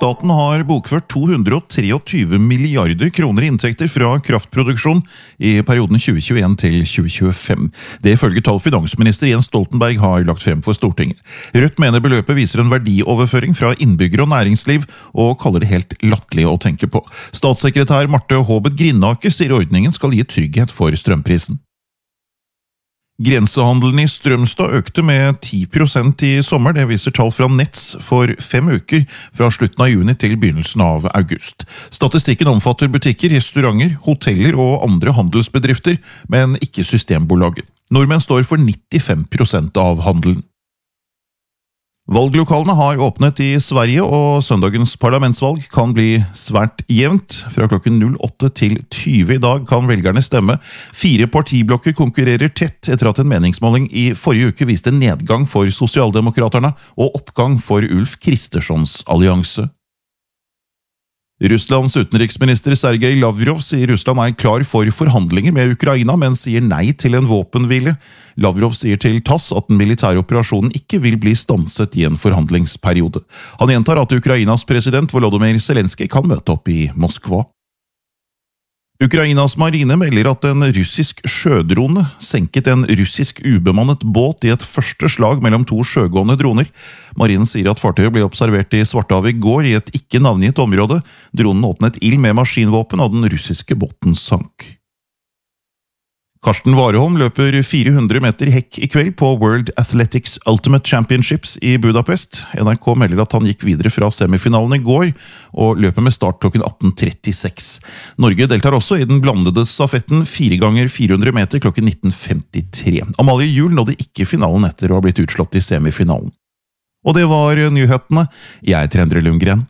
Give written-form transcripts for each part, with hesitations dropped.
Staten har bokført 223 milliarder kroner i inntekter fra kraftproduksjon i perioden 2021 til 2025. Det ifølge tall finansminister Jens Stoltenberg har lagt frem for Stortinget. Rødt mener beløpet viser en verdioverføring fra innbyggere og næringsliv, og kaller det helt latterlig å tenke på. Statssekretær Marte Håbet Grindaker sier ordningen skal gi trygghet for strømprisen. Grensehandelen i Strømstad økte med 10% i sommer, det viser tall fra Nets for 5 uker fra slutten av juni til begynnelsen av august. Statistikken omfatter butikker, restauranter, hoteller og andre handelsbedrifter, men ikke Systembolaget. Nordmenn står for 95% av handelen. Valglokalene har åpnet i Sverige, og søndagens parlamentsvalg kan bli svært jevnt. Fra klokken 08 til 20 i dag kan velgerne stemme. 4 partiblokker konkurrerer tett etter at en meningsmåling i forrige uke viste nedgang for Sosialdemokraterne og oppgang for Ulf Kristerssons allianse. Russlands utenriksminister Sergej Lavrov sier Russland er klar for forhandlinger med Ukraina, men sier nei til en våpenhvile. Lavrov sier til TASS at den militære operasjonen ikke vil bli stanset i en forhandlingsperiode. Han gjentar at Ukrainas president Volodymyr Zelenskyj kan møte opp i Moskva. Ukrainas marine melder at en russisk sjødrone senket en russisk ubemannet båt i et første slag mellom 2 sjøgående droner. Marinen sier at fartøyet ble observert i Svartehavet i går i et ikke navngitt område. Dronen åpnet ild med maskinvåpen, og den russiske båten sank. Karsten Warholm løper 400 meter hekk i kveld på World Athletics Ultimate Championships i Budapest. NRK melder at han gikk videre fra semifinalen i går, og løper med start klokken 18.36. Norge deltar også i den blandede stafetten 4 ganger 400 meter klokken 19.53. Amalie Juel nådde ikke finalen etter å ha blitt utslått i semifinalen. Og det var nyhetene. Jeg heter Endre Lundgren.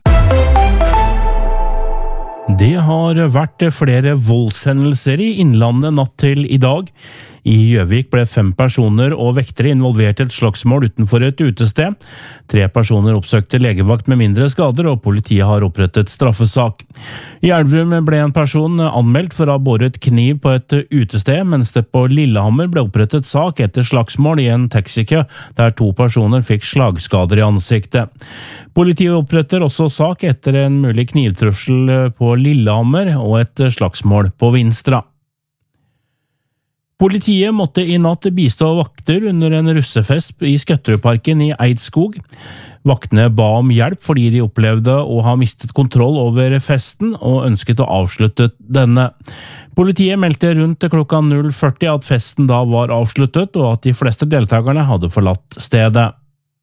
Det har vært flere voldshendelser i Innlandet natt til i dag. I Gjøvik ble 5 personer og vektere involvert i et slagsmål utenfor et utested. 3 personer oppsøkte legevakt med mindre skader, og politiet har opprettet straffesak. I Elverum ble en person anmeldt for å ha båret kniv på et utested, mens det på Lillehammer ble opprettet sak etter slagsmål i en taxikø, der 2 personer fikk slagskader i ansiktet. Politiet oppretter også sak etter en mulig knivtrussel på Lillehammer og et slagsmål på Vinstra. Politiet måtte i natt bistå vakter under en russefest i Skøtterudparken i Eidskog. Vaktene ba om hjelp fordi de opplevde å ha mistet kontroll over festen og ønsket å avslutte denne. Politiet meldte rundt klokka 0:40 at festen da var avsluttet, og at de fleste deltakerne hadde forlatt stedet.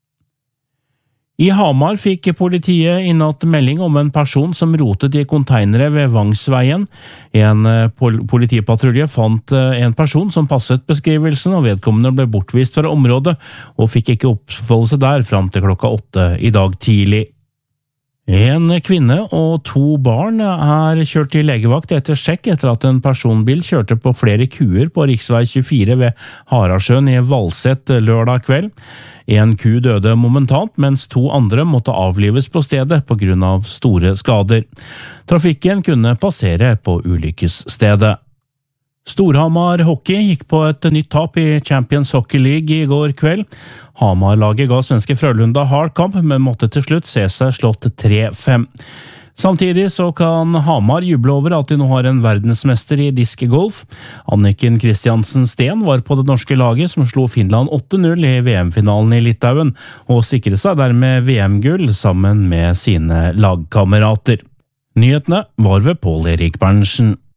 I Hamar fikk politiet i natt melding om en person som rotet i konteinere ved Vangsveien. En politipatrulje fant en person som passet beskrivelsen, og vedkommende ble bortvist fra området og fikk ikke oppholde seg der fram til klokka 8 i dag tidlig. En kvinne og 2 barn er kjørt til legevakt etter sjekk etter at en personbil kjørte på flere kuer på riksvei 24 ved Harasjøen i Valset lørdag kveld. En ku døde momentant, mens 2 andre måtte avlives på stedet på grunn av store skader. Trafikken kunne passere på ulykkesstedet. Storhamar Hockey gikk på et nytt tap i Champions Hockey League i går kveld. Hamar-laget ga svenske Frølunda hard kamp, men måtte til slutt se seg slått 3-5. Samtidig så kan Hamar juble over at de nå har en verdensmester i diskegolf. Anniken Kristiansen Steen var på det norske laget som slo Finland 8-0 i VM-finalen i Litauen, og sikret seg dermed VM-gull sammen med sine lagkamerater. Nyhetene var ved Pål Erik Berntsen.